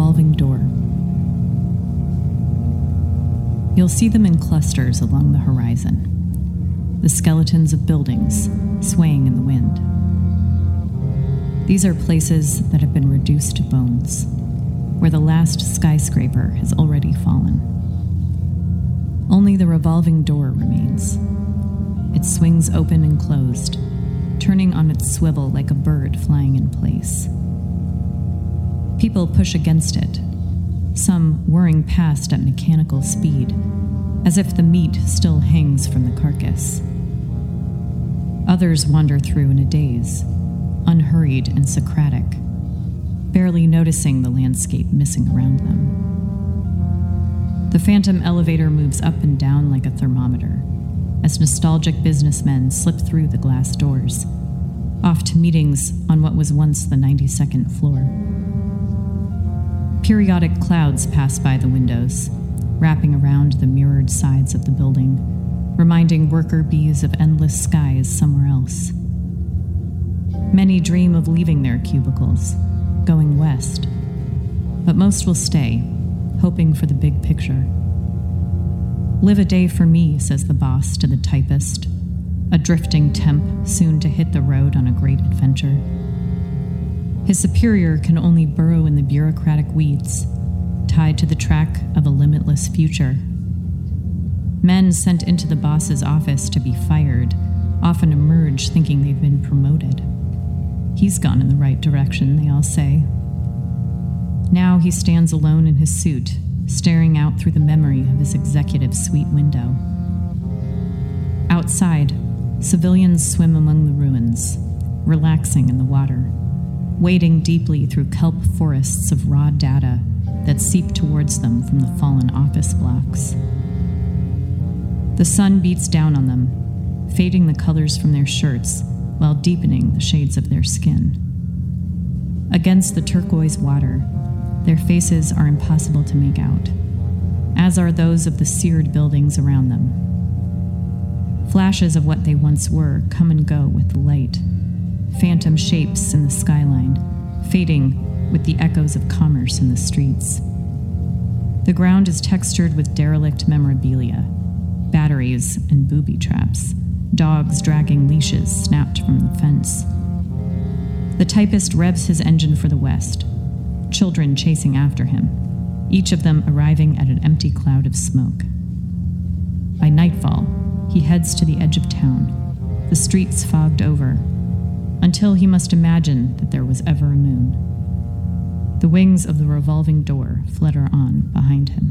revolving door. You'll see them in clusters along the horizon, the skeletons of buildings swaying in the wind. These are places that have been reduced to bones, where the last skyscraper has already fallen. Only the revolving door remains. It swings open and closed, turning on its swivel like a bird flying in place. People push against it, some whirring past at mechanical speed, as if the meat still hangs from the carcass. Others wander through in a daze, unhurried and Socratic, barely noticing the landscape missing around them. The phantom elevator moves up and down like a thermometer, as nostalgic businessmen slip through the glass doors, off to meetings on what was once the 92nd floor. Periodic clouds pass by the windows, wrapping around the mirrored sides of the building, reminding worker bees of endless skies somewhere else. Many dream of leaving their cubicles, going west, but most will stay, hoping for the big picture. "Live a day for me," says the boss to the typist, a drifting temp soon to hit the road on a great adventure. His superior can only burrow in the bureaucratic weeds, tied to the track of a limitless future. Men sent into the boss's office to be fired often emerge thinking they've been promoted. He's gone in the right direction, they all say. Now he stands alone in his suit, staring out through the memory of his executive suite window. Outside, civilians swim among the ruins, relaxing in the water, wading deeply through kelp forests of raw data that seep towards them from the fallen office blocks. The sun beats down on them, fading the colors from their shirts while deepening the shades of their skin. Against the turquoise water, their faces are impossible to make out, as are those of the seared buildings around them. Flashes of what they once were come and go with the light, phantom shapes in the skyline, fading with the echoes of commerce in the streets. The ground is textured with derelict memorabilia, batteries and booby traps, dogs dragging leashes snapped from the fence. The typist revs his engine for the west, children chasing after him, each of them arriving at an empty cloud of smoke. By nightfall, he heads to the edge of town, the streets fogged over, until he must imagine that there was ever a moon. The wings of the revolving door flutter on behind him.